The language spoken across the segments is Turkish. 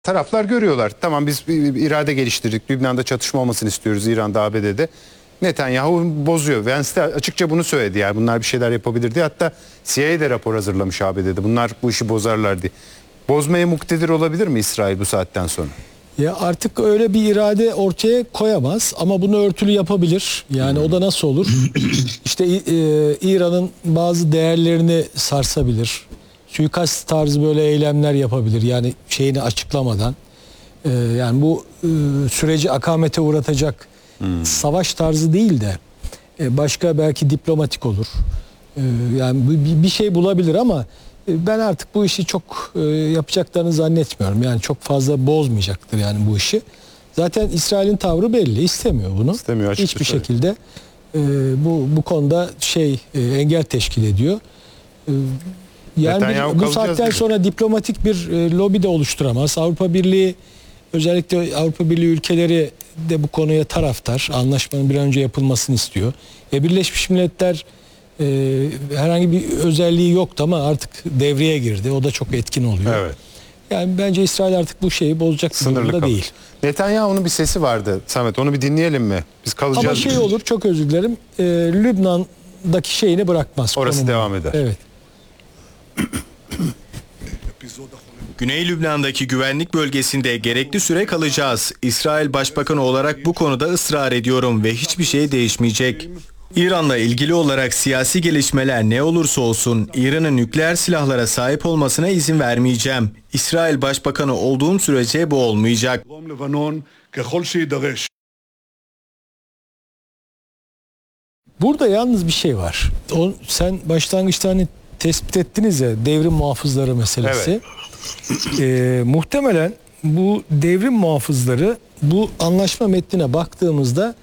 Taraflar görüyorlar. Tamam, biz bir irade geliştirdik. Lübnan'da çatışma olmasını istiyoruz. İran'da, ABD'de. Netanyahu bozuyor. Vance de açıkça bunu söyledi. Yani bunlar bir şeyler yapabilir diye. Hatta CIA de rapor hazırlamış ABD'de. Bunlar bu işi bozarlar diye. Bozmaya muktedir olabilir mi İsrail bu saatten sonra? Ya artık öyle bir irade ortaya koyamaz ama bunu örtülü yapabilir. Yani o da nasıl olur? İşte İran'ın bazı değerlerini sarsabilir. Suikast tarzı böyle eylemler yapabilir. Yani şeyini açıklamadan. Yani bu süreci akamete uğratacak savaş tarzı değil de başka belki diplomatik olur. Yani bir şey bulabilir ama ben artık bu işi çok yapacaklarını zannetmiyorum. Yani çok fazla bozmayacaktır yani bu işi. Zaten İsrail'in tavrı belli. İstemiyor bunu. İstemiyor açıkçası. Hiçbir şekilde bu konuda engel teşkil ediyor. Yani bu saatten sonra diplomatik bir lobi de oluşturamaz. Avrupa Birliği, özellikle Avrupa Birliği ülkeleri de bu konuya taraftar. Anlaşmanın bir an önce yapılmasını istiyor. Birleşmiş Milletler herhangi bir özelliği yoktu ama artık devreye girdi. O da çok etkin oluyor. Evet. Yani bence İsrail artık bu şeyi bozacak durumda değil. Netanyahu'nun bir sesi vardı Samet. Onu bir dinleyelim mi? Biz kalacağız. Ama olur, çok özür dilerim. Lübnan'daki şeyini bırakmaz. Orası konumu devam eder. Evet. Güney Lübnan'daki güvenlik bölgesinde gerekli süre kalacağız. İsrail Başbakanı olarak bu konuda ısrar ediyorum ve hiçbir şey değişmeyecek. İran'la ilgili olarak siyasi gelişmeler ne olursa olsun İran'ın nükleer silahlara sahip olmasına izin vermeyeceğim. İsrail Başbakanı olduğum sürece bu olmayacak. Burada yalnız bir şey var. Sen başlangıçta hani tespit ettiniz ya, devrim muhafızları meselesi. Evet. Muhtemelen bu devrim muhafızları, bu anlaşma metnine baktığımızda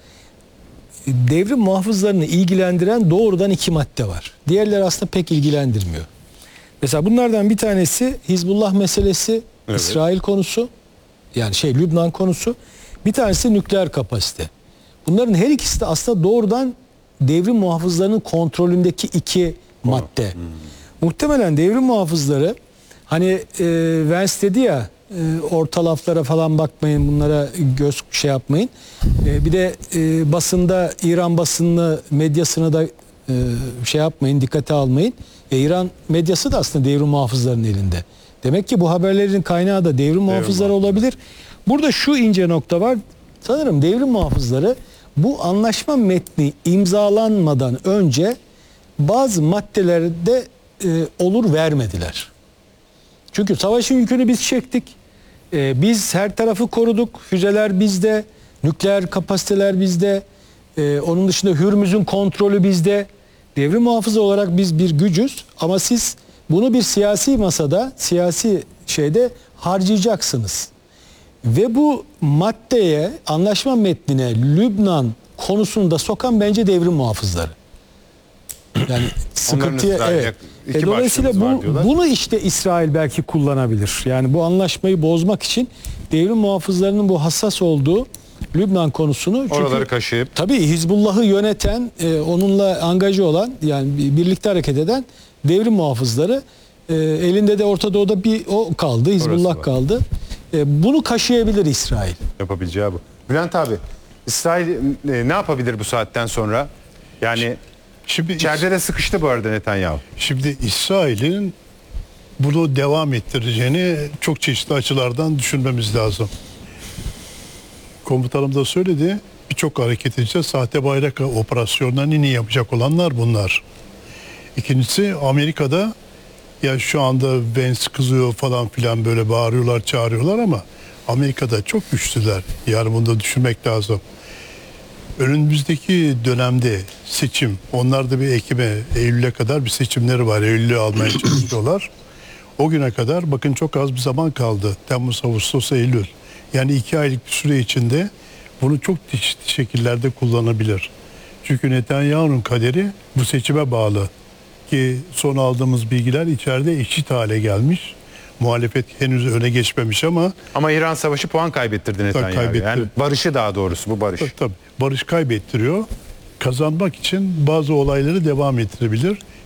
devrim muhafızlarını ilgilendiren doğrudan 2 madde var. Diğerleri aslında pek ilgilendirmiyor. Mesela bunlardan bir tanesi Hizbullah meselesi, evet. İsrail konusu, yani Lübnan konusu. Bir tanesi nükleer kapasite. Bunların her ikisi de aslında doğrudan devrim muhafızlarının kontrolündeki 2 madde. Muhtemelen devrim muhafızları, hani Vance dedi ya, orta laflara falan bakmayın, bunlara göz yapmayın. Bir de basında, İran basını, medyasını da yapmayın, dikkate almayın. İran medyası da aslında devrim muhafızlarının elinde. Demek ki bu haberlerin kaynağı da devrim muhafızları olabilir. Burada şu ince nokta var. Sanırım devrim muhafızları bu anlaşma metni imzalanmadan önce bazı maddelerde olur vermediler. Çünkü savaşın yükünü biz çektik. Biz her tarafı koruduk. Füzeler bizde, nükleer kapasiteler bizde. Onun dışında Hürmüz'ün kontrolü bizde. Devrim muhafızı olarak biz bir gücüz ama siz bunu bir siyasi masada, siyasi harcayacaksınız. Ve bu maddeye, anlaşma metnine Lübnan konusunu da sokan bence devrim muhafızları. Yani sıkıntıya, evet. Dolayısıyla bunu işte İsrail belki kullanabilir. Yani bu anlaşmayı bozmak için devrim muhafızlarının bu hassas olduğu Lübnan konusunu, oraları kaşıyıp, tabii Hizbullah'ı yöneten, onunla angaje olan, yani birlikte hareket eden devrim muhafızları, elinde de Orta Doğu'da bir o kaldı, Hizbullah kaldı. Bunu kaşıyabilir İsrail. Yapabileceği bu. Bülent abi, İsrail ne yapabilir bu saatten sonra? Yani şimdi içeride de sıkıştı bu arada Netanyahu. Şimdi İsrail'in bunu devam ettireceğini çok çeşitli açılardan düşünmemiz lazım. Komutanım da söyledi, birçok hareket edeceğiz. Sahte bayrak operasyonlarını yine yapacak olanlar bunlar. İkincisi, Amerika'da ya şu anda Vance kızıyor falan filan, böyle bağırıyorlar, çağırıyorlar ama Amerika'da çok güçlüler. Yani bunu da düşünmek lazım. Önümüzdeki dönemde seçim, onlar da bir Eylül'e kadar bir seçimleri var. Eylül'ü almaya çalışıyorlar. O güne kadar bakın çok az bir zaman kaldı. Temmuz, Ağustos, Eylül. Yani 2 aylık bir süre içinde bunu çok çeşitli şekillerde kullanabilir. Çünkü Netanyahu'nun kaderi bu seçime bağlı. Ki son aldığımız bilgiler içeride eşit hale gelmiş. Muhalefet henüz öne geçmemiş ama İran Savaşı puan kaybettirdi Netanyahu. Yani barışı, daha doğrusu bu barış. Tabii, barış kaybettiriyor. Kazanmak için bazı olayları devam ettirebilir.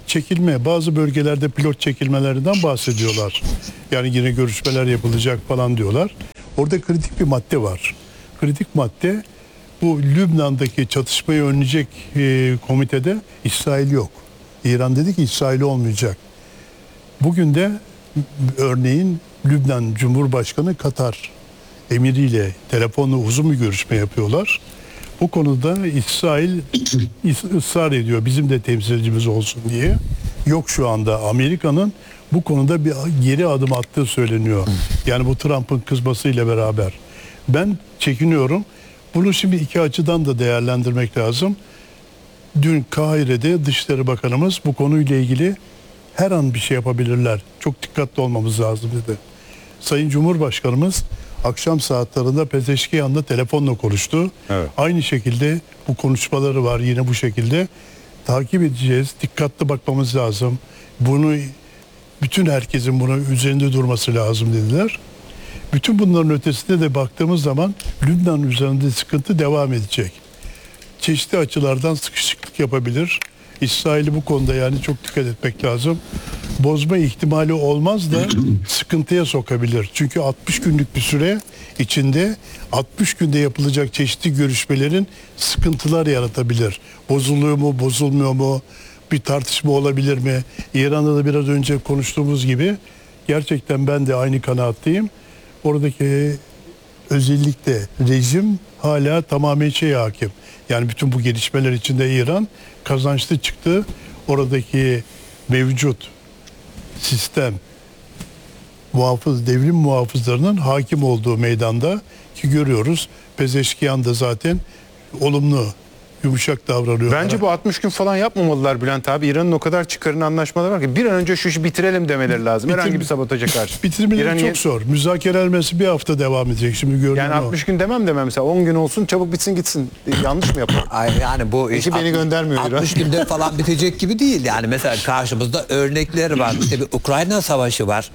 çekilme, bazı bölgelerde pilot çekilmelerinden bahsediyorlar. Yani yine görüşmeler yapılacak falan diyorlar. Orada kritik bir madde var. Kritik madde, bu Lübnan'daki çatışmayı önleyecek komitede İsrail yok. İran dedi ki İsrail olmayacak. Bugün de örneğin Lübnan Cumhurbaşkanı Katar emiriyle telefonla uzun bir görüşme yapıyorlar. Bu konuda İsrail ısrar ediyor bizim de temsilcimiz olsun diye. Yok şu anda, Amerika'nın bu konuda bir geri adım attığı söyleniyor. Yani bu Trump'ın kızmasıyla beraber. Ben çekiniyorum. Bunu şimdi iki açıdan da değerlendirmek lazım. Dün Kahire'de Dışişleri Bakanımız bu konuyla ilgili her an bir şey yapabilirler. Çok dikkatli olmamız lazım dedi. Sayın Cumhurbaşkanımız akşam saatlerinde Pezeşkiyan'la telefonla konuştu. Evet. Aynı şekilde bu konuşmaları var yine bu şekilde. Takip edeceğiz. Dikkatli bakmamız lazım. Bunu bütün herkesin buna üzerinde durması lazım dediler. Bütün bunların ötesinde de baktığımız zaman Lübnan üzerinde sıkıntı devam edecek. Çeşitli açılardan sıkışıklık yapabilir. İsrail'i bu konuda yani çok dikkat etmek lazım. Bozma ihtimali olmaz da sıkıntıya sokabilir. Çünkü 60 günlük bir süre içinde 60 günde yapılacak çeşitli görüşmelerin sıkıntılar yaratabilir. Bozuluyor mu, bozulmuyor mu? Bir tartışma olabilir mi? İran'da da biraz önce konuştuğumuz gibi gerçekten ben de aynı kanaatteyim. Oradaki özellikle rejim hala tamamen hakim. Yani bütün bu gelişmeler içinde İran kazançlı çıktı. Oradaki mevcut sistem devrim muhafızlarının hakim olduğu meydanda ki görüyoruz. Pezeşkiyan da zaten olumlu, yumuşak davranıyor. Bence bu 60 gün falan yapmamalılar Bülent abi. İran'ın o kadar çıkarını anlaşmaları var ki bir an önce şu işi bitirelim demeleri lazım. Herhangi bir sabotaja karşı. Bitirmeleri çok zor. Müzakereler bir hafta devam edecek. Şimdi görüyorum. Yani 60 gün demem mesela 10 gün olsun çabuk bitsin gitsin. Yanlış mı yapalım? Ay, yani bu iş Peki beni göndermiyor 60 İran. günde falan bitecek gibi değil. Yani mesela karşımızda örnekleri var. İşte bir Ukrayna savaşı var.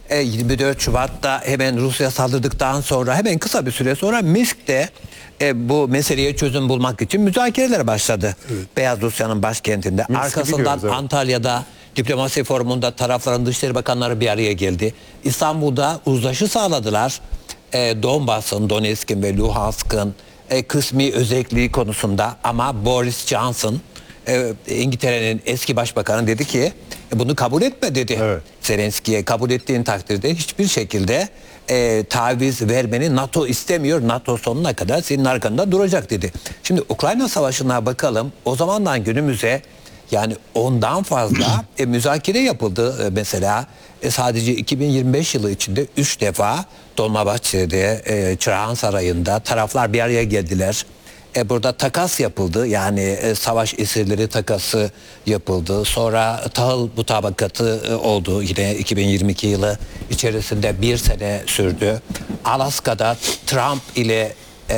24 Şubat'ta hemen Rusya saldırdıktan sonra hemen kısa bir süre sonra Minsk'te bu meseleye çözüm bulmak için müzakereler başladı. Evet. Beyaz Rusya'nın başkentinde. Minsk'i Arkasından biliyoruz, evet. Antalya'da diplomasi forumunda tarafların dışişleri bakanları bir araya geldi. İstanbul'da uzlaşı sağladılar. Donbas'ın, Donetsk'in ve Luhansk'ın kısmi özelliği konusunda ama Boris Johnson İngiltere'nin eski başbakanı dedi ki bunu kabul etme dedi. Evet. Zelenski'ye kabul ettiğin takdirde hiçbir şekilde taviz vermeni NATO istemiyor. NATO sonuna kadar senin arkanda duracak dedi. Şimdi Ukrayna Savaşı'na bakalım. O zamandan günümüze yani ondan fazla müzakere yapıldı. Mesela sadece 2025 yılı içinde 3 defa Dolmabahçe'de, Çırağan Sarayı'nda taraflar bir araya geldiler. Burada takas yapıldı. Yani savaş esirleri takası yapıldı. Sonra tahıl mutabakatı oldu. Yine 2022 yılı içerisinde bir sene sürdü. Alaska'da Trump ile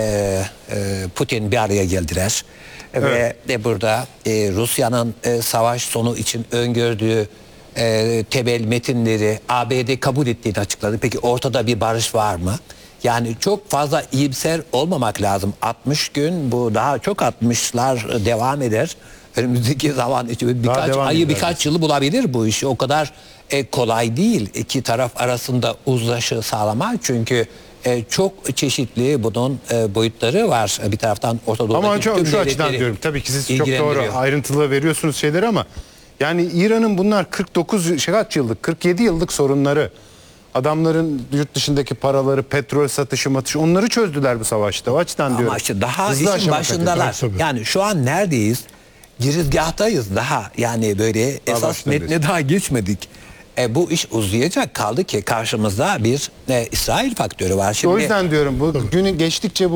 Putin bir araya geldiler. Evet. Ve burada Rusya'nın savaş sonu için öngördüğü temel metinleri ABD kabul ettiğini açıkladı. Peki ortada bir barış var mı? Yani çok fazla iyimser olmamak lazım. 60 gün bu daha çok 60'lar devam eder. Önümüzdeki zaman için birkaç ayı birkaç yılı bulabilir bu işi. O kadar kolay değil iki taraf arasında uzlaşı sağlamak. Çünkü çok çeşitli bunun boyutları var. Bir taraftan Orta Doğu'daki Ama tüm şu açıdan diyorum. Tabii ki siz çok doğru ayrıntılı veriyorsunuz şeyleri ama yani İran'ın bunlar 49 kaç yıllık 47 yıllık sorunları. Adamların yurt dışındaki paraları, petrol satışı, onları çözdüler bu savaşta. O açıdan diyorum. Ama işte daha Hızlı işin başındalar. Tabii. Yani şu an neredeyiz? Girizgahtayız daha. Yani böyle esas metne daha geçmedik. Bu iş uzayacak, kaldı ki karşımızda bir İsrail faktörü var. Şimdi, o yüzden diyorum bu günü geçtikçe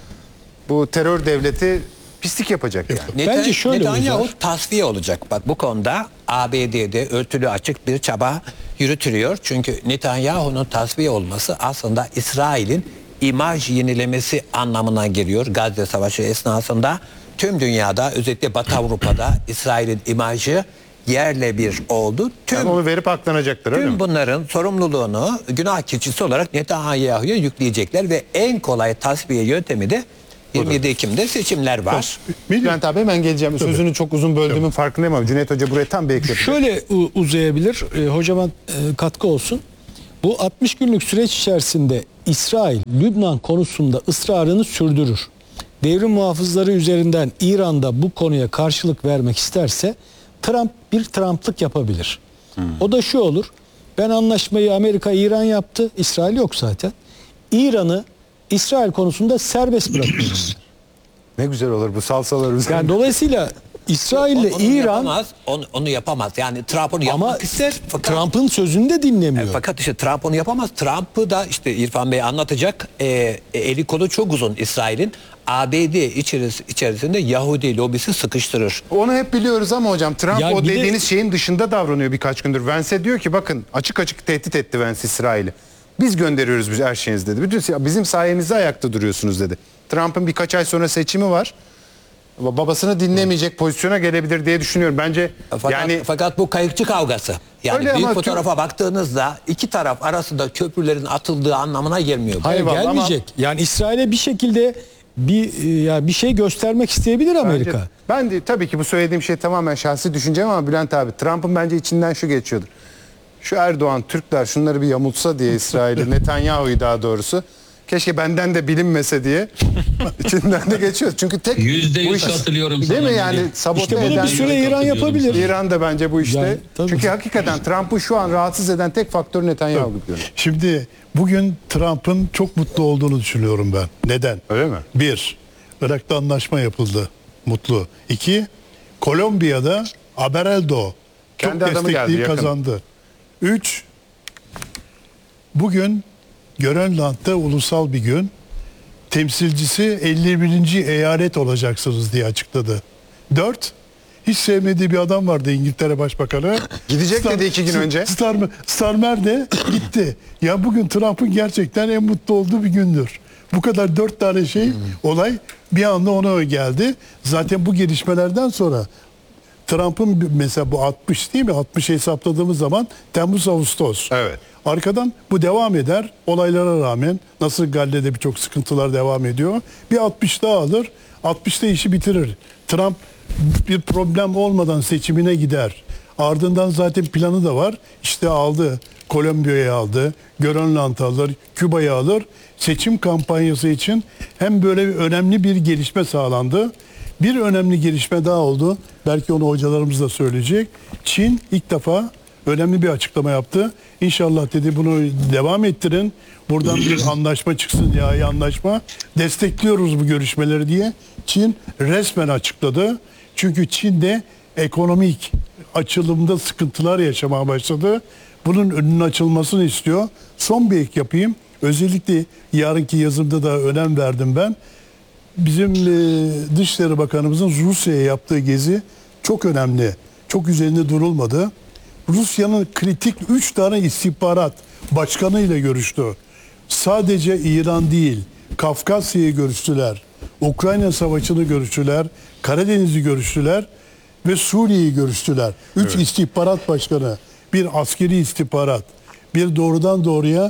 bu terör devleti pislik yapacak yani. Bence şöyle Netanyahu olacak. tasfiye olacak. Bak bu konuda ABD'de örtülü açık bir çaba yürütülüyor. Çünkü Netanyahu'nun tasfiye olması aslında İsrail'in imaj yenilemesi anlamına geliyor. Gazze Savaşı esnasında tüm dünyada, özellikle Batı Avrupa'da İsrail'in imajı yerle bir oldu. Yani onu verip aklanacaklar öyle mi? Tüm bunların sorumluluğunu günah keçisi olarak Netanyahu'ya yükleyecekler ve en kolay tasfiye yöntemi de 27 Ekim'de seçimler var. Bülent abi hemen geleceğim. Sözünü çok uzun böldüğümün farkındayım ama Cüneyt Hoca buraya tam bir ek yapacak. Şöyle uzayabilir. Hocama katkı olsun. Bu 60 günlük süreç içerisinde İsrail, Lübnan konusunda ısrarını sürdürür. Devrim muhafızları üzerinden İran'da bu konuya karşılık vermek isterse Trump bir Trump'lık yapabilir. O da şu olur. Ben anlaşmayı Amerika-İran yaptı. İsrail yok zaten. İran'ı İsrail konusunda serbest bırakıyorum. Ne güzel olur bu salsalar üzerinde. Yani dolayısıyla İsrail ile Onu İran yapamaz, onu yapamaz. Yani Trump onu ama yapmak ister. Fakat, Trump'ın sözünü de dinlemiyor. fakat işte Trump onu yapamaz. Trump'ı da işte İrfan Bey anlatacak. Eli kolu çok uzun İsrail'in. ABD içerisinde Yahudi lobisi sıkıştırır. Onu hep biliyoruz ama hocam Trump Ya o bir de- dediğiniz şeyin dışında davranıyor birkaç gündür. Vance'e diyor ki bakın açık açık tehdit etti Vance İsrail'i. Biz gönderiyoruz biz her şeyinizi dedi. Bizim sayemizde ayakta duruyorsunuz dedi. Trump'ın birkaç ay sonra seçimi var. Babasını dinlemeyecek pozisyona gelebilir diye düşünüyorum. Bence Fakat bu kayıkçı kavgası. Yani Öyle büyük ama fotoğrafa baktığınızda iki taraf arasında köprülerin atıldığı anlamına gelmiyor. Hayır Eyvallah gelmeyecek. Yani İsrail'e bir şekilde bir şey göstermek isteyebilir Amerika. Ben de tabii ki bu söylediğim şey tamamen şahsi düşüncem ama Bülent abi Trump'ın bence içinden şu geçiyordur. Şu Erdoğan Türkler şunları bir yamultsa diye İsrail'i Netanyahu'yu daha doğrusu keşke benden de bilinmese diye içinden de geçiyor. Çünkü tek %100 bu işi- katılıyorum değil sana mi Melih. yani sabote İşte bunu eden bir süre İran yapabilir. İran da bence bu işte. Yani, tabii. Çünkü hakikaten Trump'ı şu an rahatsız eden tek faktör Netanyahu görünüyor. Şimdi bugün Trump'ın çok mutlu olduğunu düşünüyorum ben. Neden? Öyle mi? 1. Irak'ta anlaşma yapıldı. Mutlu. 2. Kolombiya'da Aberaldo çok Kendi adamı geldi, destekliği yakın. kazandı. 3. Bugün Grönland'da ulusal bir gün. Temsilcisi 51. eyalet olacaksınız diye açıkladı. 4. Hiç sevmediği bir adam vardı İngiltere Başbakanı. Gidecek dedi 2 gün önce. Starmer de gitti. Ya bugün Trump'ın gerçekten en mutlu olduğu bir gündür. Bu kadar 4 tane olay bir anda ona geldi. Zaten bu gelişmelerden sonra Trump'ın mesela bu 60 değil mi? 60 hesapladığımız zaman Temmuz-Ağustos. Evet. Arkadan bu devam eder. Olaylara rağmen nasıl Galle'de birçok sıkıntılar devam ediyor. Bir 60 daha alır. 60'ta işi bitirir. Trump bir problem olmadan seçimine gider. Ardından zaten planı da var. İşte aldı. Kolombiya'yı aldı. Grönland'ı alır. Küba'yı alır. Seçim kampanyası için hem böyle önemli bir gelişme sağlandı. Bir önemli gelişme daha oldu. Belki onu hocalarımız da söyleyecek. Çin ilk defa önemli bir açıklama yaptı. İnşallah dedi bunu devam ettirin. Buradan bir anlaşma çıksın ya anlaşma. Destekliyoruz bu görüşmeleri diye Çin resmen açıkladı. Çünkü Çin'de ekonomik açılımda sıkıntılar yaşamaya başladı. Bunun önünün açılmasını istiyor. Son bir ek yapayım. Özellikle yarınki yazımda da önem verdim ben. Bizim Dışişleri Bakanımızın Rusya'ya yaptığı gezi çok önemli. Çok üzerinde durulmadı. Rusya'nın kritik 3 tane istihbarat başkanıyla görüştü. Sadece İran değil, Kafkasya'yı görüştüler. Ukrayna Savaşı'nı görüştüler. Karadeniz'i görüştüler ve Suriye'yi görüştüler. 3 istihbarat başkanı, bir askeri istihbarat, bir doğrudan doğruya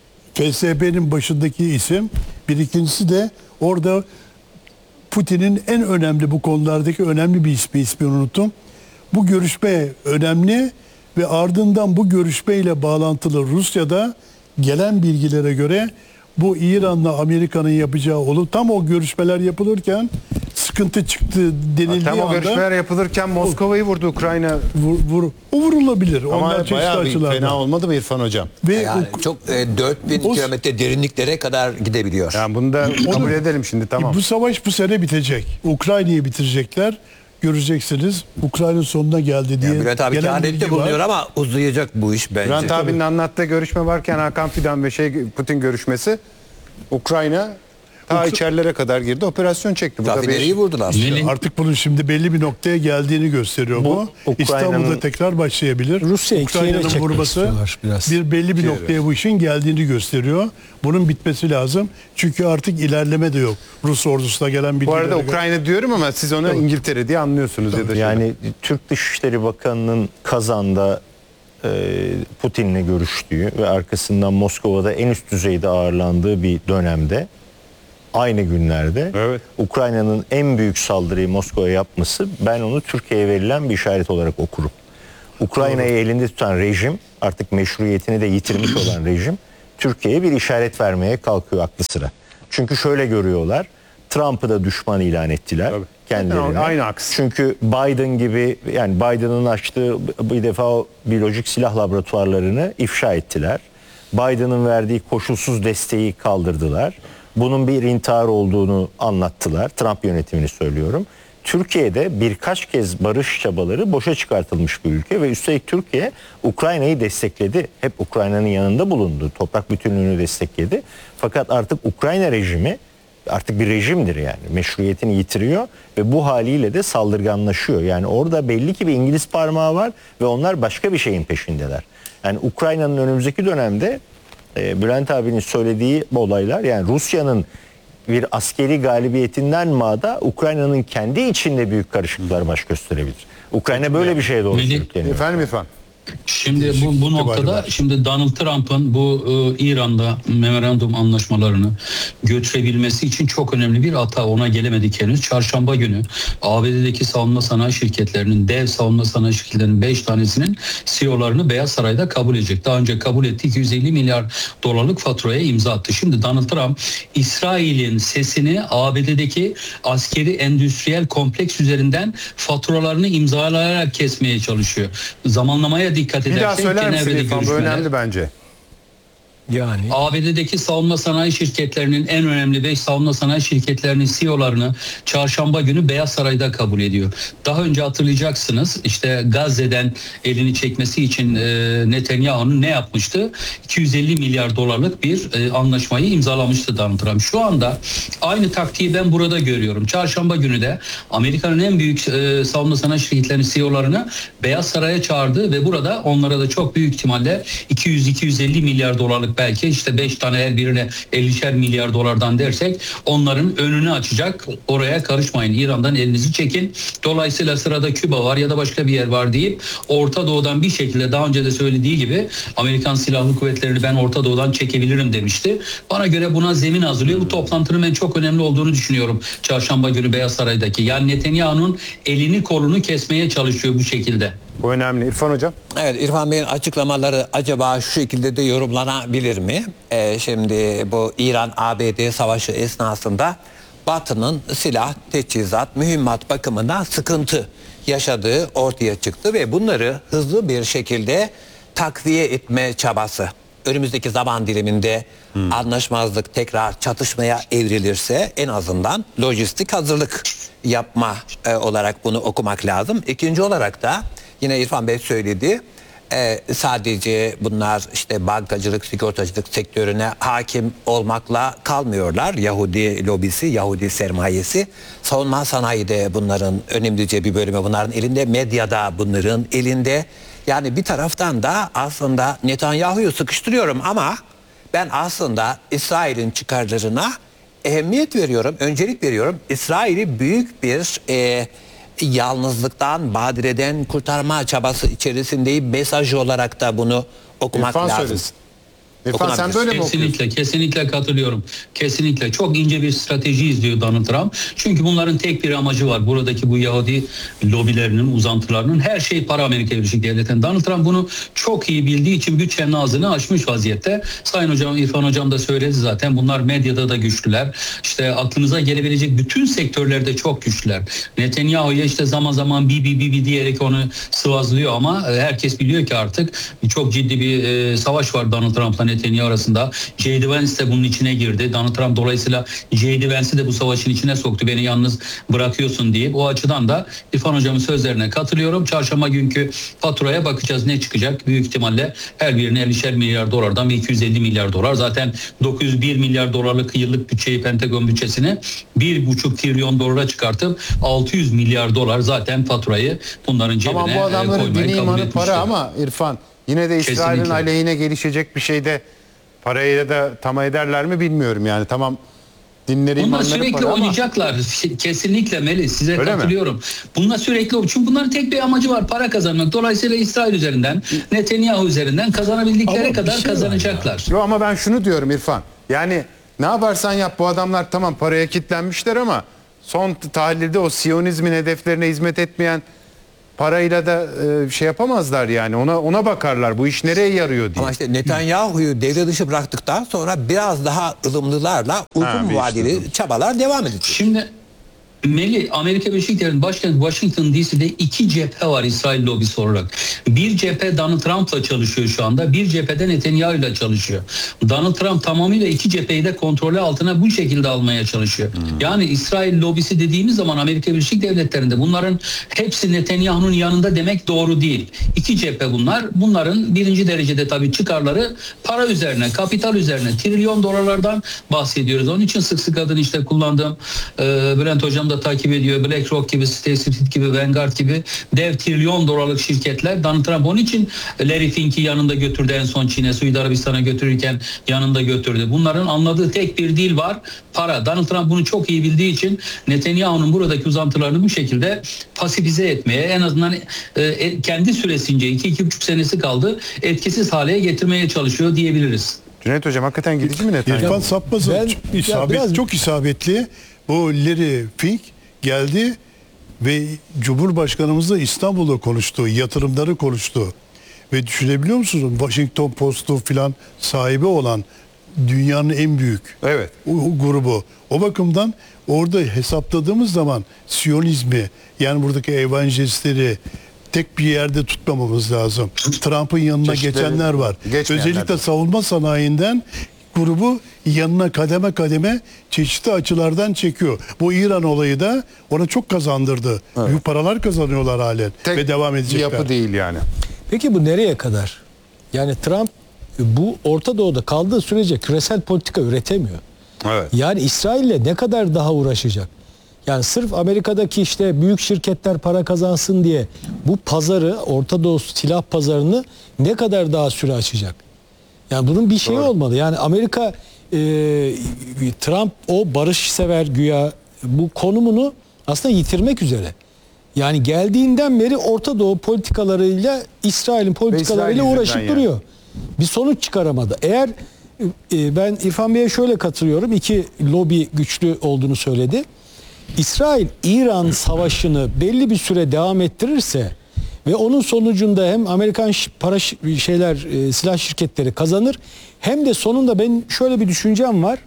FSB'nin başındaki isim, bir ikincisi de orada Putin'in en önemli bu konulardaki önemli bir ismini unuttum. Bu görüşme önemli ve ardından bu görüşmeyle bağlantılı Rusya'da gelen bilgilere göre bu İran'la Amerika'nın yapacağı tam o görüşmeler yapılırken sıkıntı çıktı denildiği Tam o anda görüşmeler yapılırken Moskova'yı vurdu Ukrayna. o vurulabilir. Ama Onlar çeşitli bayağı bir açılardan. fena olmadı mı İrfan hocam? Ve Yani çok 4000 kilometre derinliklere kadar gidebiliyor. Yani bunu da kabul edelim şimdi tamam. Bu savaş bu sene bitecek. Ukrayna'yı bitirecekler. Göreceksiniz. Ukrayna sonuna geldi diye. Yani Bülent abi gelen kehanette bilgi var. bulunuyor ama uzayacak bu iş bence. Bülent abinin anlattığı görüşme varken Hakan Fidan ve Putin görüşmesi Ukrayna ta içerilere kadar girdi. Operasyon çekti. Bu da Rafineriyi vurdular. Melih- Artık bunun şimdi belli bir noktaya geldiğini gösteriyor bu. İstanbul'da tekrar başlayabilir. Rusya ikiye de Ukrayna'nın çekmek vurması istiyorlar biraz. belli bir noktaya bu işin geldiğini gösteriyor. Bunun bitmesi lazım. Çünkü artık ilerleme de yok. Rus ordusuna gelen Bu bilgilere arada göre. Ukrayna diyorum ama siz onu İngiltere diye anlıyorsunuz ya da Yani Türk Dışişleri Bakanı'nın Kazan'da Putin'le görüştüğü ve arkasından Moskova'da en üst düzeyde ağırlandığı bir dönemde aynı günlerde. Evet. Ukrayna'nın en büyük saldırıyı Moskova'ya yapması, ben onu Türkiye'ye verilen bir işaret olarak okurum. Ukrayna'yı elinde tutan rejim, artık meşruiyetini de yitirmiş olan rejim, Türkiye'ye bir işaret vermeye kalkıyor aklı sıra. Çünkü şöyle görüyorlar, Trump'ı da düşman ilan ettiler Tabii. kendilerine. Aynı aks. Çünkü Biden gibi, yani Biden'ın açtığı bir defa o biyolojik silah laboratuvarlarını ifşa ettiler. Biden'ın verdiği koşulsuz desteği kaldırdılar. Bunun bir intihar olduğunu anlattılar. Trump yönetimini söylüyorum. Türkiye'de birkaç kez barış çabaları boşa çıkartılmış bir ülke ve üstelik Türkiye Ukrayna'yı destekledi. Hep Ukrayna'nın yanında bulundu. Toprak bütünlüğünü destekledi. Fakat artık Ukrayna rejimi artık bir rejimdir yani. Meşruiyetini yitiriyor ve bu haliyle de saldırganlaşıyor. Yani orada belli ki bir İngiliz parmağı var ve onlar başka bir şeyin peşindeler. Yani Ukrayna'nın önümüzdeki dönemde Bülent abinin söylediği bu olaylar, yani Rusya'nın bir askeri galibiyetinden mağda Ukrayna'nın kendi içinde büyük karışıklıklar baş gösterebilir. Ukrayna böyle bir şeye doğru Melih- sürükleniyor. Efendim İrfan. Şimdi bu noktada var. şimdi Donald Trump'ın bu İran'da memorandum anlaşmalarını götürebilmesi için çok önemli bir hata, ona gelemedik henüz. Çarşamba günü ABD'deki savunma sanayi şirketlerinin, dev savunma sanayi şirketlerinin 5 tanesinin CEO'larını Beyaz Saray'da kabul edecek. Daha önce kabul etti, 250 milyar dolarlık faturaya imza attı. Şimdi Donald Trump İsrail'in sesini ABD'deki askeri endüstriyel kompleks üzerinden faturalarını imzalayarak kesmeye çalışıyor. Zamanlamaya dikkat Bir daha edersek söyler misin Cenevre'de İrfan? Bu görüşmeler. önemli bence. Yani ABD'deki savunma sanayi şirketlerinin en önemli 5 savunma sanayi şirketlerinin CEO'larını çarşamba günü Beyaz Saray'da kabul ediyor. Daha önce hatırlayacaksınız, işte Gazze'den elini çekmesi için Netanyahu'nun ne yapmıştı? 250 milyar dolarlık bir anlaşmayı imzalamıştı Donald Trump. Şu anda aynı taktiği ben burada görüyorum. Çarşamba günü de Amerika'nın en büyük savunma sanayi şirketlerinin CEO'larını Beyaz Saray'a çağırdı ve burada onlara da çok büyük ihtimalle 200-250 milyar dolarlık, belki işte 5 tane her birine 50'şer milyar dolardan dersek onların önünü açacak. Oraya karışmayın, İran'dan elinizi çekin. Dolayısıyla sırada Küba var ya da başka bir yer var deyip Orta Doğu'dan bir şekilde, daha önce de söylediği gibi Amerikan Silahlı Kuvvetleri'ni ben Orta Doğu'dan çekebilirim demişti. Bana göre buna zemin hazırlıyor. Bu toplantının ben çok önemli olduğunu düşünüyorum. Çarşamba günü Beyaz Saray'daki. Yani Netanyahu'nun elini kolunu kesmeye çalışıyor bu şekilde. Bu önemli. İrfan hocam. Evet, İrfan Bey'in açıklamaları acaba şu şekilde de yorumlanabilir mi? Şimdi bu İran-ABD savaşı esnasında Batı'nın silah, teçhizat, mühimmat bakımından sıkıntı yaşadığı ortaya çıktı ve bunları hızlı bir şekilde takviye etme çabası. Önümüzdeki zaman diliminde anlaşmazlık tekrar çatışmaya evrilirse en azından lojistik hazırlık yapma olarak bunu okumak lazım. İkinci olarak da yine İrfan Bey söyledi. Sadece bunlar işte bankacılık, sigortacılık sektörüne hakim olmakla kalmıyorlar. Yahudi lobisi, Yahudi sermayesi. Savunma sanayi de bunların önemlice bir bölümü bunların elinde. Medyada bunların elinde. Yani bir taraftan da aslında Netanyahu'yu sıkıştırıyorum ama ben aslında İsrail'in çıkarlarına ehemmiyet veriyorum, öncelik veriyorum. İsrail'i büyük bir yalnızlıktan, badireden kurtarma çabası içerisindeyim. Mesajı olarak da bunu okumak İrfan lazım. söylesin. İrfan sen böyle mi okuyorsun? Kesinlikle katılıyorum. Kesinlikle çok ince bir strateji izliyor Donald Trump. Çünkü bunların tek bir amacı var. Buradaki bu Yahudi lobilerinin, uzantılarının, her şey para Amerika Birleşik Devletleri'nin. Donald Trump bunu çok iyi bildiği için bütçenin ağzını açmış vaziyette. Sayın hocam, İrfan hocam da söyledi zaten. Bunlar medyada da güçlüler. İşte aklınıza gelebilecek bütün sektörlerde çok güçlüler. Netanyahu'ya işte zaman zaman bi diyerek onu sıvazlıyor ama herkes biliyor ki artık çok ciddi bir savaş var Donald Trump'la Netanyahu arasında. J.D. Vance de bunun içine girdi. Donald Trump dolayısıyla J.D. Vance'i de bu savaşın içine soktu. Beni yalnız bırakıyorsun deyip. O açıdan da İrfan hocamın sözlerine katılıyorum. Çarşamba günkü faturaya bakacağız ne çıkacak. Büyük ihtimalle her birine 50'şer milyar dolardan 250 milyar dolar. Zaten 901 milyar dolarlık yıllık bütçeyi, Pentagon bütçesini 1,5 trilyon dolara çıkartıp 600 milyar dolar zaten faturayı bunların cebine Tamam, bu adamların koymayı dini kabul imanı etmişler. para ama İrfan yine de İsrail'in Kesinlikle. aleyhine gelişecek bir şeyde parayı da tamah ederler mi bilmiyorum yani. Tamam, dinleri Bunlar imanları sürekli para ama oynayacaklar. Kesinlikle Melih, size Öyle mi? katılıyorum. Bunlar sürekli, çünkü bunların tek bir amacı var, para kazanmak. Dolayısıyla İsrail üzerinden, Netanyahu üzerinden kazanabildikleri Ama bir kadar şey var kazanacaklar. Yo, ama ben şunu diyorum İrfan. Yani ne yaparsan yap bu adamlar tamam paraya kilitlenmişler ama son tahlilde o Siyonizmin hedeflerine hizmet etmeyen parayla da şey yapamazlar yani. Ona bakarlar. Bu iş nereye yarıyor diye. Ama işte Netanyahu'yu devre dışı bıraktıktan sonra biraz daha ılımlılarla uzun vadeli çabalar devam edecek. Şimdi Melih, Amerika Birleşik Devletleri'nin başkenti Washington DC'de iki cephe var İsrail lobisi olarak. Bir cephe Donald Trump'la çalışıyor şu anda. Bir cephede Netanyahu'yla çalışıyor. Donald Trump tamamıyla iki cepheyi de kontrolü altına bu şekilde almaya çalışıyor. Yani İsrail lobisi dediğimiz zaman Amerika Birleşik Devletleri'nde bunların hepsi Netanyahu'nun yanında demek doğru değil. İki cephe bunlar. Bunların birinci derecede tabii çıkarları para üzerine, kapital üzerine, trilyon dolarlardan bahsediyoruz. Onun için sık sık adını işte kullandığım Bülent Hocam da takip ediyor. BlackRock gibi, State Street gibi, Vanguard gibi dev trilyon dolarlık şirketler. Donald Trump onun için Larry Fink'i yanında götürdü en son Çin'e, Suudi Arabistan'a götürürken yanında götürdü. Bunların anladığı tek bir dil var. Para. Donald Trump bunu çok iyi bildiği için Netanyahu'nun buradaki uzantılarını bu şekilde pasifize etmeye, en azından kendi süresince 2-2,5 senesi kaldı, etkisiz hale getirmeye çalışıyor diyebiliriz. Cüneyt Hocam hakikaten gidici mi Netanyahu? İrfan Sapmaz'ın biraz- çok isabetli. Bu Larry Fink geldi ve Cumhurbaşkanımız da İstanbul'da konuştu, yatırımları konuştu. Ve düşünebiliyor musunuz? Washington Post'u filan sahibi olan dünyanın en büyük Evet. o grubu. O bakımdan orada hesapladığımız zaman Siyonizmi, yani buradaki evangelistleri tek bir yerde tutmamamız lazım. Trump'ın yanına Çeşitleri geçenler var. geçmeyenler Özellikle de. savunma sanayinden grubu yanına kademe kademe çeşitli açılardan çekiyor. Bu İran olayı da ona çok kazandırdı. Büyük paralar kazanıyorlar halen Tek ve devam bir edecekler. yapı değil yani. Peki bu nereye kadar? Yani Trump bu Orta Doğu'da kaldığı sürece küresel politika üretemiyor. Evet. Yani İsrail'le ne kadar daha uğraşacak? Yani sırf Amerika'daki işte büyük şirketler para kazansın diye bu pazarı, Orta Doğu silah pazarını ne kadar daha süre açacak? Yani bunun bir şeyi olmalı. Yani Amerika Trump o barışsever güya bu konumunu aslında yitirmek üzere. Yani geldiğinden beri Orta Doğu politikalarıyla İsrail'in politikalarıyla yüzünden uğraşıp yani. duruyor. Bir sonuç çıkaramadı. Eğer ben İrfan Bey'e şöyle katılıyorum. İki lobi güçlü olduğunu söyledi. İsrail İran savaşını belli bir süre devam ettirirse ve onun sonucunda hem Amerikan silah şirketleri kazanır, hem de sonunda ben şöyle bir düşüncem var.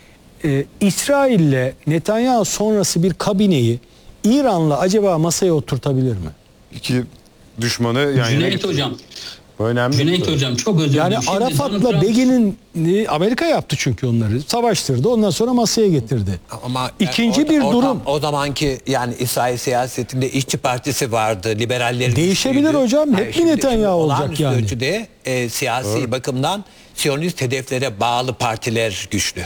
İsrail'le Netanyahu sonrası bir kabineyi İran'la acaba masaya oturtabilir mi? İki düşmanı yan yana Cüneyt getiriyor. Hocam, Önemli. Cüneyt Hocam çok özür dilerim. Yani Şimdi Donald Arafat'la Trump- Begin'in Amerika yaptı çünkü onları. Savaştırdı. Ondan sonra masaya getirdi. Ama İkinci bir durum. O zamanki yani İsrail siyasetinde İşçi Partisi vardı, liberallerin Değişebilir güçlüydü. hocam. Hep Hayır, mi şimdi Netanyahu olacak olağanüstü yani? ölçüde siyasi bakımdan Siyonist hedeflere bağlı partiler güçlü.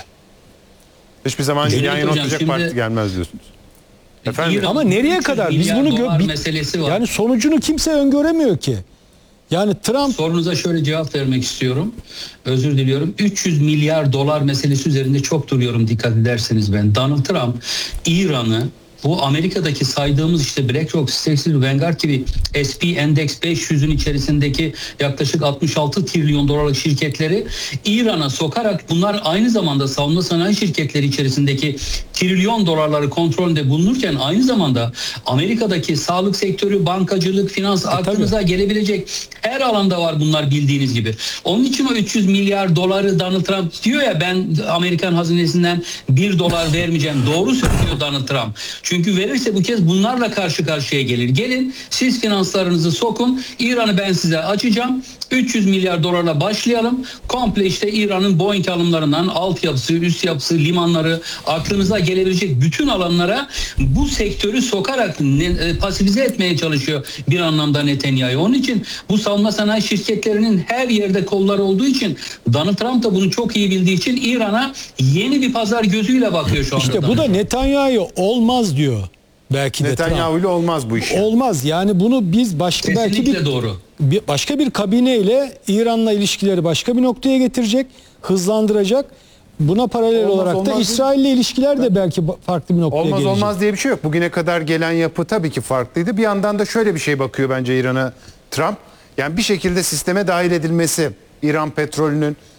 Hiçbir zaman Cüneyt yan yana Hocam, oturacak şimdi- parti gelmez diyorsunuz. Efendim? İran- Ama nereye 300 kadar? Biz milyar bunu dolar meselesi var. yani sonucunu kimse öngöremiyor ki. Yani Trump Sorunuza şöyle cevap vermek istiyorum. Özür diliyorum. 300 milyar dolar meselesi üzerinde çok duruyorum, dikkat ederseniz ben. Donald Trump İran'ı bu Amerika'daki saydığımız işte BlackRock, State Street, Vanguard gibi SP Endex 500'ün içerisindeki yaklaşık 66 trilyon dolarlık şirketleri İran'a sokarak, bunlar aynı zamanda savunma sanayi şirketleri içerisindeki trilyon dolarları kontrolünde bulunurken aynı zamanda Amerika'daki sağlık sektörü, bankacılık, finans, aklınıza gelebilecek her alanda var bunlar, bildiğiniz gibi. Onun için o 300 milyar doları Donald Trump diyor ya, ben Amerikan hazinesinden 1 dolar vermeyeceğim. Doğru söylüyor Donald Trump. Çünkü verirse bu kez bunlarla karşı karşıya gelir. Gelin siz finanslarınızı sokun, İran'ı ben size açacağım. 300 milyar dolarla başlayalım. Komple işte İran'ın Boeing alımlarından altyapısı, üst yapısı, limanları, aklınıza gelebilecek bütün alanlara bu sektörü sokarak pasifize etmeye çalışıyor bir anlamda Netanyahu. Onun için bu savunma sanayi şirketlerinin her yerde kolları olduğu için, Donald Trump da bunu çok iyi bildiği için İran'a yeni bir pazar gözüyle bakıyor şu anda. işte bu da Netanyahu olmaz diyor. Belki de Trump. Netanyahu ile olmaz bu iş. Olmaz. Yani bunu biz belki Kesinlikle doğru. başka bir kabineyle İran'la ilişkileri başka bir noktaya getirecek, hızlandıracak. Buna paralel Olmaz, olarak da olmaz İsrail'le ilişkiler de belki farklı bir noktaya Olmaz gelecek. olmaz diye bir şey yok. Bugüne kadar gelen yapı tabii ki farklıydı. Bir yandan da şöyle bir şey bakıyor bence İran'a Trump. Yani bir şekilde sisteme dahil edilmesi, İran petrolünün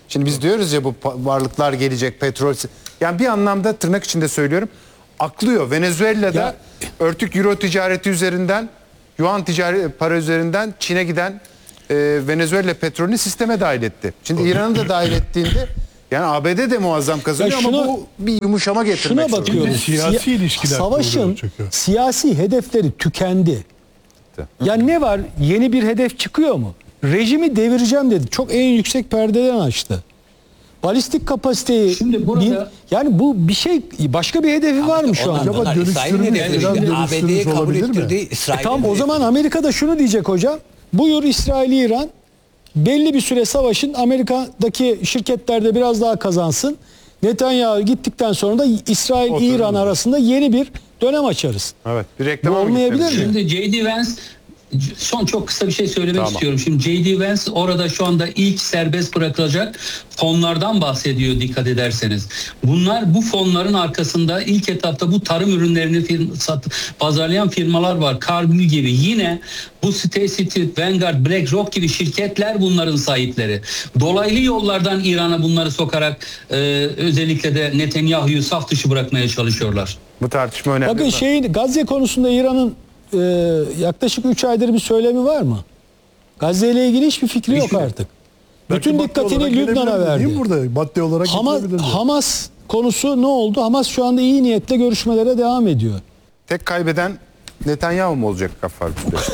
Şimdi biz diyoruz ya bu varlıklar gelecek, petrol. Yani bir anlamda tırnak içinde söylüyorum. Aklıyor. Venezuela'da Ya- örtük euro ticareti üzerinden, yuan para üzerinden Çin'e giden Venezuela petrolünü sisteme dahil etti. Şimdi İran'ı da dahil ettiğinde yani ABD de muazzam kazanıyor Ya şuna- ama bu bir yumuşama getirmek Şuna zorunda. bakıyoruz. Siyasi ilişkiler Savaşın problemi çıkıyor. siyasi hedefleri tükendi. Ya ne var? Yeni bir hedef çıkıyor mu? Rejimi devireceğim dedi. Çok en yüksek perdeden açtı. Balistik kapasiteyi Şimdi burada- yani bu bir şey, başka bir hedefi var mı şu Onlar- anda? Acaba onlar İsrail'in dönüştürülmüş, hedefi. biraz Şimdi dönüştürülmüş ABD'ye kabul olabilir mi? ettirdiği İsrail'in Tamam, o hedefi. zaman Amerika da şunu diyecek hocam. Buyur İsrail, İran belli bir süre savaşın, Amerika'daki şirketler de biraz daha kazansın. Netanyahu gittikten sonra da İsrail, Oturun. İran arasında yeni bir dönem açarız. Evet. Bir Bu reklama mı olmayabilir gitmemiz mi? gerekiyor? Şimdi J.D. Vance son çok kısa bir şey söylemek Tamam. istiyorum. Şimdi J.D. Vance orada şu anda ilk serbest bırakılacak fonlardan bahsediyor dikkat ederseniz. Bunlar bu fonların arkasında ilk etapta bu tarım ürünlerini pazarlayan firmalar var. Cargill gibi, yine bu State Street, Vanguard, BlackRock gibi şirketler bunların sahipleri. Dolaylı yollardan İran'a bunları sokarak özellikle de Netanyahu'yu saf dışı bırakmaya çalışıyorlar. Bu tartışma önemli. Bakın Gazze konusunda İran'ın yaklaşık 3 aydır bir söylemi var mı? Gazze ile ilgili hiçbir fikri yok artık. Belki Bütün madde dikkatini olarak Lübnan'a gelebilir, verdi. değil mi burada? Madde olarak getirebilir mi? Hamas konusu ne oldu? Hamas şu anda iyi niyetle görüşmelere devam ediyor. Tek kaybeden Netanyahu mu olacak Gaffar?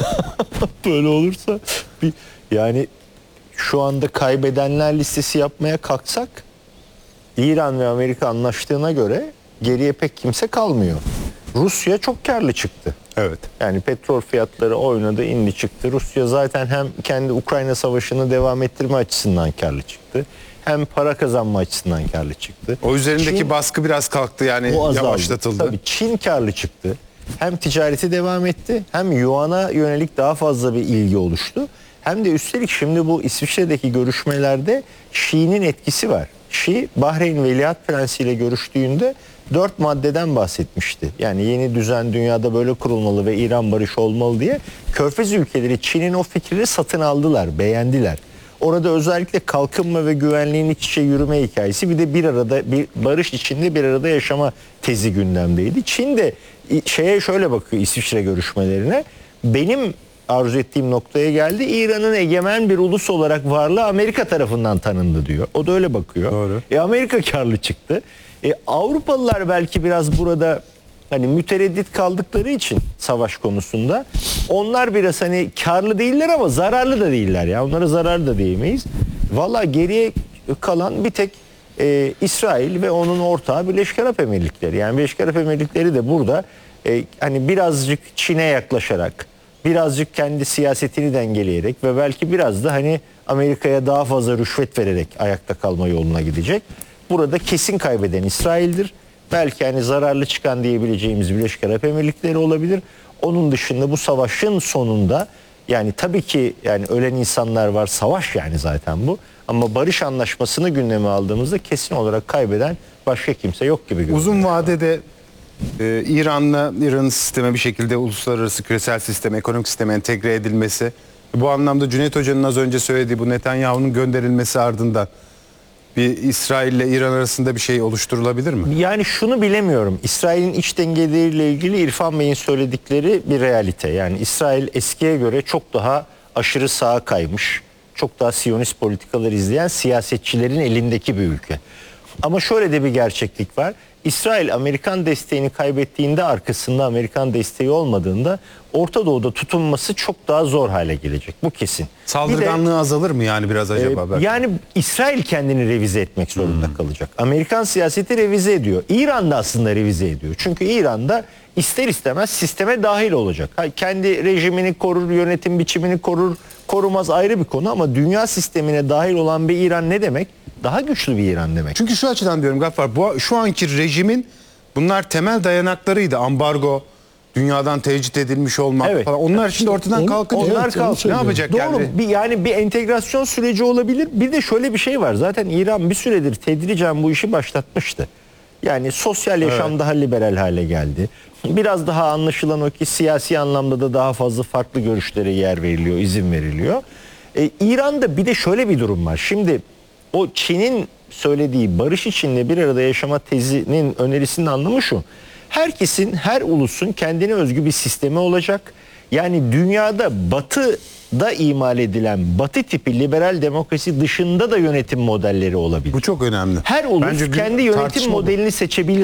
Böyle olursa yani şu anda kaybedenler listesi yapmaya kalksak İran ve Amerika anlaştığına göre geriye pek kimse kalmıyor. Rusya çok karlı çıktı. Evet. Yani petrol fiyatları oynadı, indi çıktı. Rusya zaten hem kendi Ukrayna savaşını devam ettirme açısından karlı çıktı. Hem para kazanma açısından karlı çıktı. O üzerindeki Çin- baskı biraz kalktı yani o azaldı. yavaşlatıldı. Tabii Çin karlı çıktı. Hem ticareti devam etti, hem yuana yönelik daha fazla bir ilgi oluştu. Hem de üstelik şimdi bu İsviçre'deki görüşmelerde Şi'nin etkisi var. Şi, Bahreyn Veliaht Prensi ile görüştüğünde 4 maddeden bahsetmişti. Yani yeni düzen dünyada böyle kurulmalı ve İran barış olmalı diye. Körfez ülkeleri Çin'in o fikrini satın aldılar, beğendiler. Orada özellikle kalkınma ve güvenliğin iç içe yürüme hikayesi, bir de bir arada, bir barış içinde bir arada yaşama tezi gündemdeydi. Çin de şeye şöyle bakıyor İsviçre görüşmelerine. Benim arzu ettiğim noktaya geldi. İran'ın egemen bir ulus olarak varlığı Amerika tarafından tanındı diyor. O da öyle bakıyor. Doğru. Amerika karlı çıktı. Avrupalılar belki biraz burada hani mütereddit kaldıkları için savaş konusunda onlar biraz hani karlı değiller ama zararlı da değiller ya. Onlara zararlı da diyemeyiz. Valla geriye kalan bir tek İsrail ve onun ortağı Birleşik Arap Emirlikleri. Yani Birleşik Arap Emirlikleri de burada hani birazcık Çin'e yaklaşarak, birazcık kendi siyasetini dengeleyerek ve belki biraz da hani Amerika'ya daha fazla rüşvet vererek ayakta kalma yoluna gidecek. Burada kesin kaybeden İsrail'dir. Belki hani zararlı çıkan diyebileceğimiz Birleşik Arap Emirlikleri olabilir. Onun dışında bu savaşın sonunda yani tabii ki yani ölen insanlar var, savaş yani zaten bu. Ama barış anlaşmasını gündeme aldığımızda kesin olarak kaybeden başka kimse yok gibi görünüyor. Uzun vadede İran'ın sisteme bir şekilde uluslararası küresel sisteme, ekonomik sisteme entegre edilmesi, bu anlamda Cüneyt Hoca'nın az önce söylediği bu Netanyahu'nun gönderilmesi ardından bir İsrail ile İran arasında bir şey oluşturulabilir mi? Yani şunu bilemiyorum. İsrail'in iç dengeleriyle ilgili İrfan Bey'in söyledikleri bir realite. Yani İsrail eskiye göre çok daha aşırı sağa kaymış, çok daha Siyonist politikalar izleyen siyasetçilerin elindeki bir ülke. Ama şöyle de bir gerçeklik var. İsrail Amerikan desteğini kaybettiğinde, arkasında Amerikan desteği olmadığında Orta Doğu'da tutunması çok daha zor hale gelecek. Bu kesin. Saldırganlığı azalır mı yani biraz acaba? Belki? Yani İsrail kendini revize etmek zorunda kalacak. Amerikan siyaseti revize ediyor. İran da aslında revize ediyor. Çünkü İran da ister istemez sisteme dahil olacak. Kendi rejimini korur, yönetim biçimini korur, korumaz ayrı bir konu ama dünya sistemine dahil olan bir İran ne demek? Daha güçlü bir İran demek. Çünkü şu açıdan diyorum Gaffar, şu anki rejimin bunlar temel dayanaklarıydı. Ambargo, dünyadan tecrit edilmiş olmak Evet. falan. Onlar şimdi ortadan kalkınca Onlar evet, kalk. onu ne söylüyorum. yapacak Doğru. yani? Yani bir entegrasyon süreci olabilir. Bir de şöyle bir şey var. Zaten İran bir süredir tedricen bu işi başlatmıştı. Yani sosyal yaşam daha liberal hale geldi. Biraz daha anlaşılan o ki siyasi anlamda da daha fazla farklı görüşlere yer veriliyor, izin veriliyor. İran'da bir de şöyle bir durum var. Şimdi o Çin'in söylediği barış içinde bir arada yaşama tezinin önerisinin anlamı şu. Herkesin, her ulusun kendine özgü bir sistemi olacak. Yani dünyada batıda imal edilen batı tipi liberal demokrasi dışında da yönetim modelleri olabilir. Bu çok önemli. Her ulus Bence bir kendi yönetim tartışma bu. modelini seçebilir.